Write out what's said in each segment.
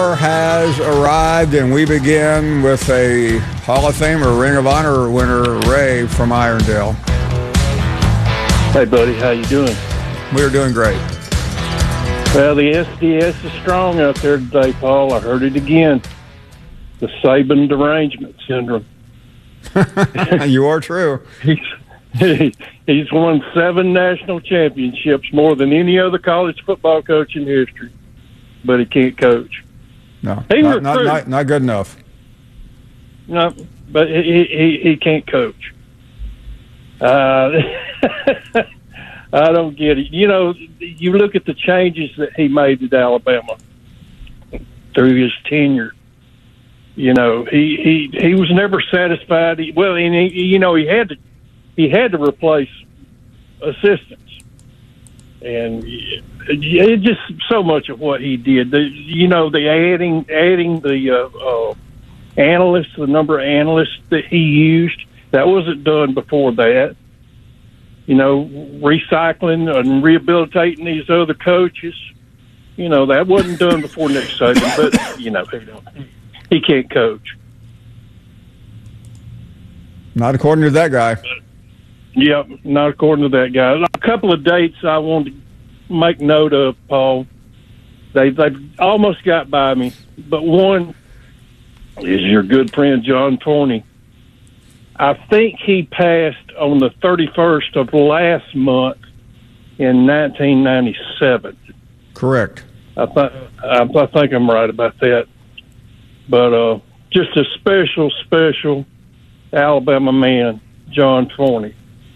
hour has arrived, and we begin with a Hall of Fame or Ring of Honor winner, Ray from Irondale. Hey, buddy, how you doing? We're doing great. Well, the SDS is strong out there today, Paul. I heard it again. The Saban derangement syndrome. You are true. He's won 7 national championships, more than any other college football coach in history, but he can't coach. No, not good enough. No, but he can't coach. I don't get it. You know, you look at the changes that he made at Alabama through his tenure. You know, he was never satisfied. He had to replace assistants, and it just so much of what he did. The adding the analysts, the number of analysts that he used, that wasn't done before that. You know, recycling and rehabilitating these other coaches, you know, that wasn't done before Nick Saban. But you know, he can't coach. Not according to that guy. Yep, not according to that guy. A couple of dates I wanted to make note of, Paul. They almost got by me, but one is your good friend John Forney. I think he passed on the 31st of last month in 1997. Correct. I think I'm right about that. But just a special Alabama man, John Forney.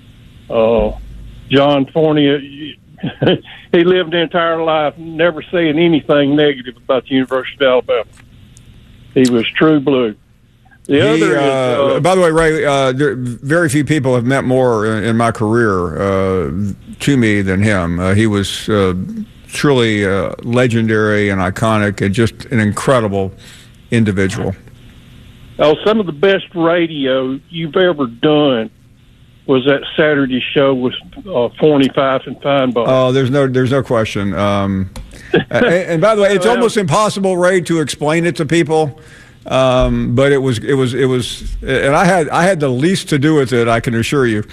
John Forney, he lived the entire life never saying anything negative about the University of Alabama. He was true blue. The other is, by the way, Ray, very few people have meant more in my career to me than him. He was truly legendary and iconic and just an incredible individual. Oh, some of the best radio you've ever done was that Saturday show with Forney, Fife, and Feinbaum. Oh, there's no question. And by the way, it's almost impossible, Ray, to explain it to people. But it was, and I had the least to do with it, I can assure you.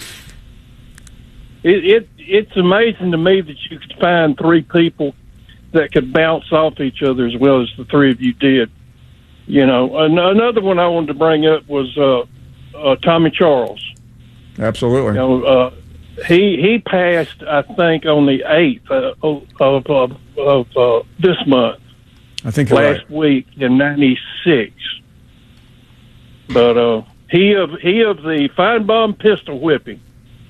It's amazing to me that you could find 3 people that could bounce off each other as well as the 3 of you did. You know, another one I wanted to bring up was Tommy Charles. Absolutely. You know, he passed, I think, on the 8th of this month. I think you're last week in '96, but he of the Feinbaum pistol whipping.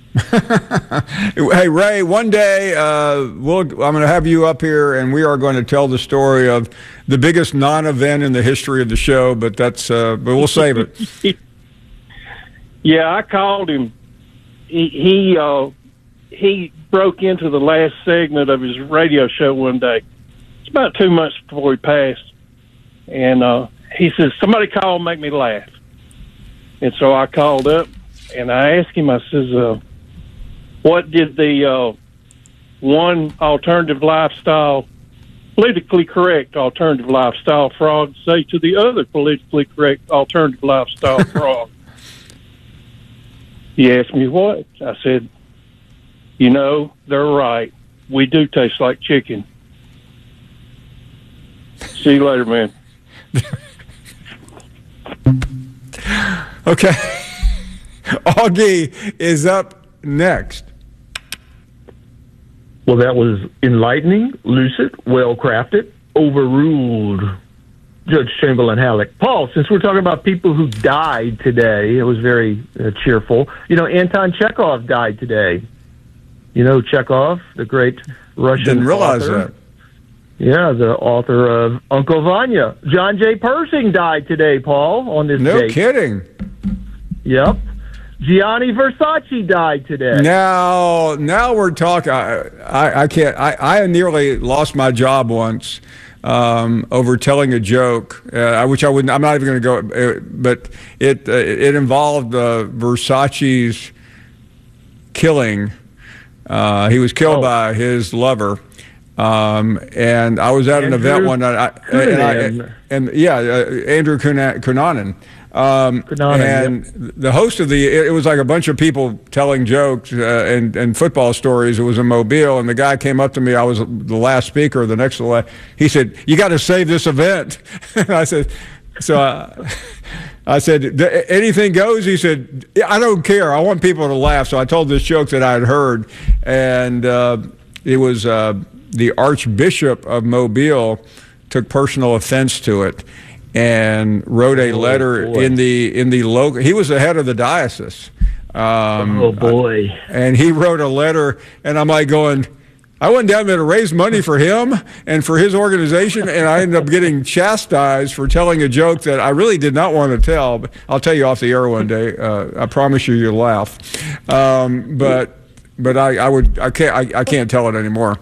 Hey Ray, one day I'm going to have you up here, and we are going to tell the story of the biggest non-event in the history of the show. But but we'll save it. Yeah, I called him. He broke into the last segment of his radio show one day. About 2 months before he passed, and he says, "Somebody call and make me laugh." And so I called up and I asked him. I says, "What did the one alternative lifestyle, politically correct alternative lifestyle frog say to the other politically correct alternative lifestyle frog?" He asked me what. I said, "You know, they're right. We do taste like chicken." See you later, man. Okay. Augie is up next. Well, that was enlightening, lucid, well-crafted, overruled. Judge Chamberlain Halleck. Paul, since we're talking about people who died today, it was very cheerful. You know, Anton Chekhov died today. You know Chekhov, the great Russian Didn't realize author. that. Yeah, the author of Uncle Vanya. John J. Persing died today, Paul, on this No date. kidding. Yep. Gianni Versace died today. Now we're talking. I can't. I nearly lost my job once over telling a joke, which I wouldn't. I'm not even going to go. But it involved Versace's killing. He was killed by his lover. And I was at an event one night, Andrew Cunanan. Yep. The host of it was like a bunch of people telling jokes and football stories. It was in Mobile, and the guy came up to me. I was the last speaker, the next to the last. He said, "You got to save this event." And I said, I said, "Anything goes." He said, "I don't care. I want people to laugh." So I told this joke that I had heard, and it was the Archbishop of Mobile took personal offense to it and wrote a letter in the local. He was the head of the diocese. Oh boy! And he wrote a letter, and I'm like going, I went down there to raise money for him and for his organization, and I ended up getting chastised for telling a joke that I really did not want to tell. But I'll tell you off the air one day. I promise you'll laugh. But I can't tell it anymore.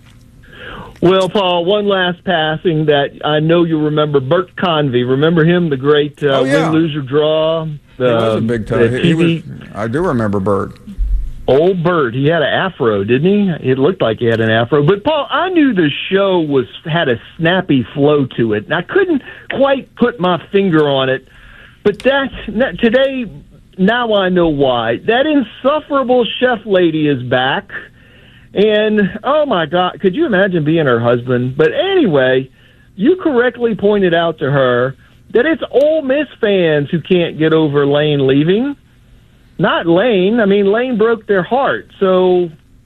Well, Paul, one last passing that I know you remember, Bert Convey. Remember him, the great win, lose, or draw? He was a big time. I do remember Bert. Old Bert. He had an afro, didn't he? It looked like he had an afro. But, Paul, I knew the show had a snappy flow to it, and I couldn't quite put my finger on it. But today, now I know why. That insufferable chef lady is back. And, oh, my God, could you imagine being her husband? But anyway, you correctly pointed out to her that it's Ole Miss fans who can't get over Lane leaving. Not Lane. I mean, Lane broke their heart. So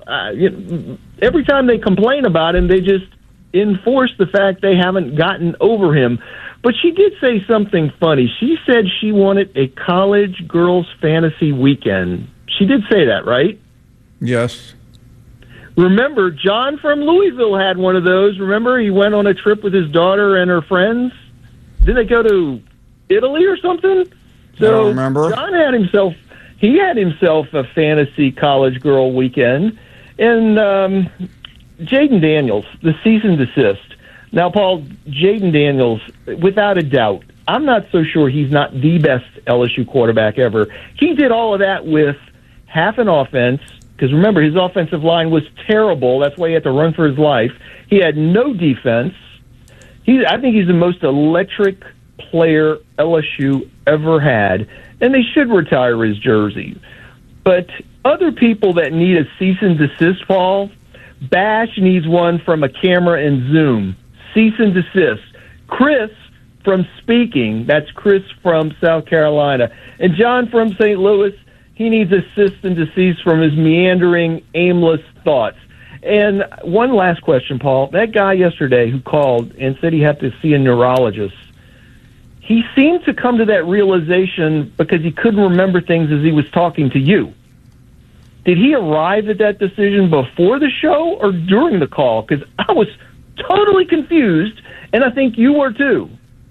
every time they complain about him, they just enforce the fact they haven't gotten over him. But she did say something funny. She said she wanted a college girls' fantasy weekend. She did say that, right? Yes. Remember, John from Louisville had one of those. Remember, he went on a trip with his daughter and her friends. Did they go to Italy or something? So I don't remember. John had himself a fantasy college girl weekend. And Jaden Daniels, the cease and desist. Now, Paul, Jaden Daniels, without a doubt, I'm not so sure he's not the best LSU quarterback ever. He did all of that with half an offense. Because remember, his offensive line was terrible. That's why he had to run for his life. He had no defense. I think he's the most electric player LSU ever had. And they should retire his jersey. But other people that need a cease and desist, Paul, Bash needs one from a camera and Zoom. Cease and desist. Chris from speaking, that's Chris from South Carolina. And John from St. Louis, he needs assist and desist from his meandering, aimless thoughts. And one last question, Paul. That guy yesterday who called and said he had to see a neurologist, he seemed to come to that realization because he couldn't remember things as he was talking to you. Did he arrive at that decision before the show or during the call? Because I was totally confused, and I think you were too.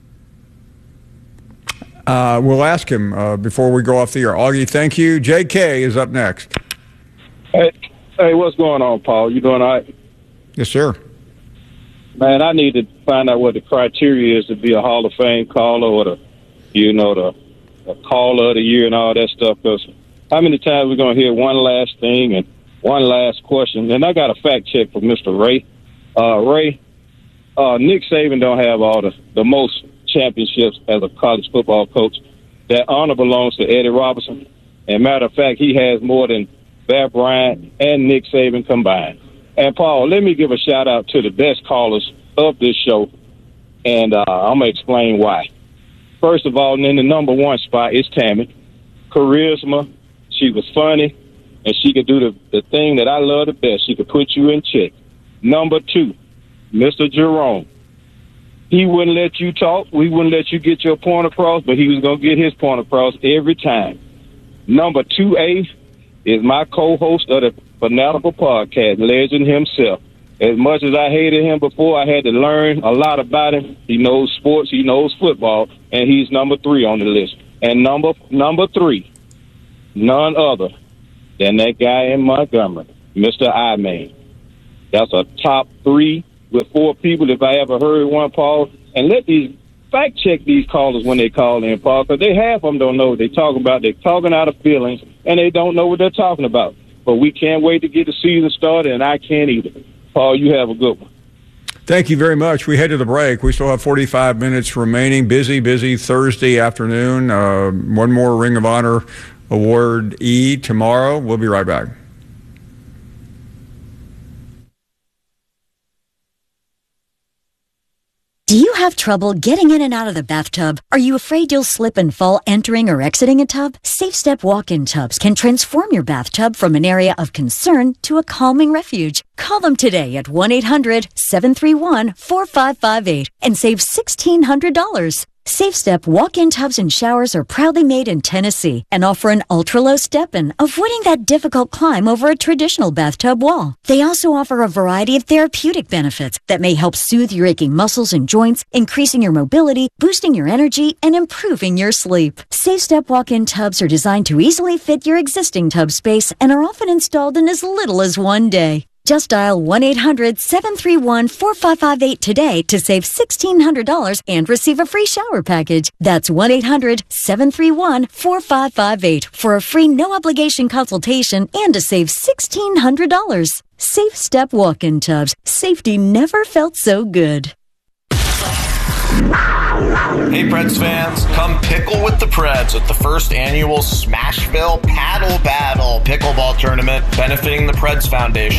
We'll ask him before we go off the air. Augie, thank you. JK is up next. Hey, what's going on, Paul? You doing all right? Yes, sir. Man, I need to find out what the criteria is to be a Hall of Fame caller or the caller of the year and all that stuff. Because how many times we're going to hear one last thing and one last question? And I got a fact check from Mr. Ray. Nick Saban don't have all the most championships as a college football coach. That honor belongs to Eddie Robinson. And matter of fact, he has more than Bear Bryant and Nick Saban combined. And Paul, let me give a shout out to the best callers of this show, and I'm gonna explain why. First of all, in the number one spot is Tammy. Charisma. She was funny, and she could do the thing that I love the best. She could put you in check. Number two, Mr. Jerome. He wouldn't let you talk. We wouldn't let you get your point across, but he was going to get his point across every time. Number 2A is my co-host of the Fanatical Podcast, legend himself. As much as I hated him before, I had to learn a lot about him. He knows sports, he knows football, and he's number 3 on the list. And number 3, none other than that guy in Montgomery, Mr. I-Man. That's a top 3 with 4 people, if I ever heard one, Paul. And let these fact check these callers when they call in, Paul, because half of them don't know what they're talking about. They're talking out of feelings, and they don't know what they're talking about. But we can't wait to get the season started, and I can't either. Paul, you have a good one. Thank you very much. We head to the break. We still have 45 minutes remaining. Busy Thursday afternoon. One more Ring of Honor awardee tomorrow. We'll be right back. Do you have trouble getting in and out of the bathtub? Are you afraid you'll slip and fall entering or exiting a tub? SafeStep walk-in tubs can transform your bathtub from an area of concern to a calming refuge. Call them today at 1-800-731-4558 and save $1,600. SafeStep walk-in tubs and showers are proudly made in Tennessee and offer an ultra-low step-in, avoiding that difficult climb over a traditional bathtub wall. They also offer a variety of therapeutic benefits that may help soothe your aching muscles and joints, increasing your mobility, boosting your energy, and improving your sleep. SafeStep walk-in tubs are designed to easily fit your existing tub space and are often installed in as little as one day. Just dial 1-800-731-4558 today to save $1,600 and receive a free shower package. That's 1-800-731-4558 for a free no-obligation consultation and to save $1,600. SafeStep walk-in tubs. Safety never felt so good. Hey Preds fans, come pickle with the Preds at the first annual Smashville Paddle Battle pickleball tournament benefiting the Preds Foundation.